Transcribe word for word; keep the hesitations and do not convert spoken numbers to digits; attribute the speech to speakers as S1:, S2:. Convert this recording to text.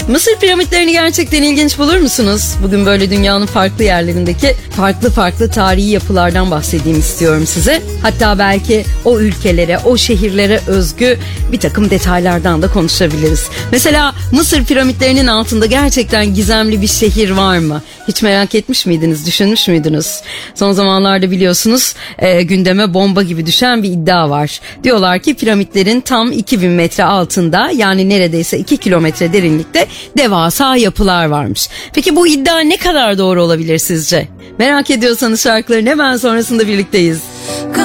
S1: Mısır piramitlerini gerçekten ilginç bulur musunuz? Bugün böyle dünyanın farklı yerlerindeki farklı farklı tarihi yapılardan bahsedeyim istiyorum size. Hatta belki o ülkelere, o şehirlere özgü bir takım detaylardan da konuşabiliriz. Mesela Mısır piramitlerinin altında gerçekten gizemli bir şehir var mı? Hiç merak etmiş miydiniz, düşünmüş müydünüz? Son zamanlarda biliyorsunuz e, gündeme bomba gibi düşen bir iddia var. Diyorlar ki piramitlerin tam iki bin metre altında, yani neredeyse iki kilometre derinlikte devasa yapılar varmış. Peki bu iddia ne kadar doğru olabilir sizce? Merak ediyorsanız şarkıların hemen sonrasında birlikteyiz.